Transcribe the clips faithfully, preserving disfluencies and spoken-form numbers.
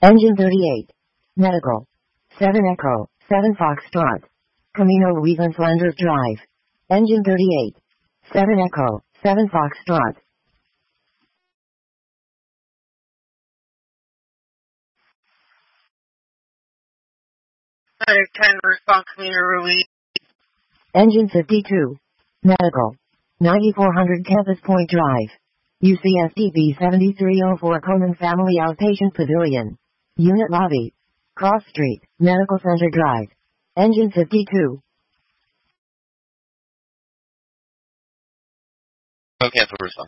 Engine thirty-eight. Medical. seven Echo, seven Foxtrot. Camino Luisan Flanders Drive. Engine thirty-eight. seven Echo, seven Foxtrot. ten response meter release. Engine fifty-two. Medical. ninety-four hundred Campus Point Drive. U C S T B seventy-three oh four Conan Family Outpatient Pavilion. Unit Lobby. Cross Street, Medical Center Drive. Engine fifty-two. No cancel response.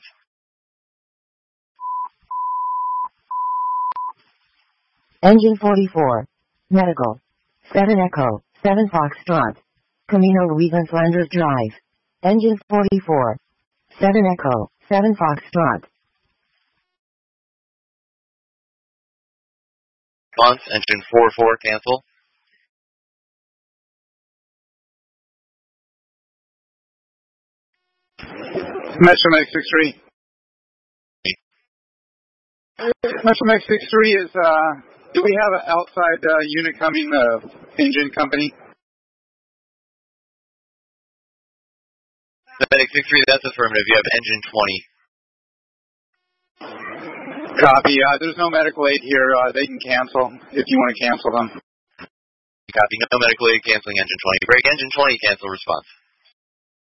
Engine forty-four. Medical. seven Echo, seven Foxtrot. Camino Luisan Flanders Drive. Engine forty-four. seven Echo, seven Foxtrot. Response, engine four four, cancel. Metro Medic six three. Metro Medic six three is, uh, do we have an outside uh, unit coming, uh, engine company? The Medic six three, that's affirmative. You have engine twenty. Copy. Uh, there's no medical aid here. Uh, they can cancel if you want to cancel them. Copy. No medical aid canceling engine twenty. Break engine twenty, cancel response.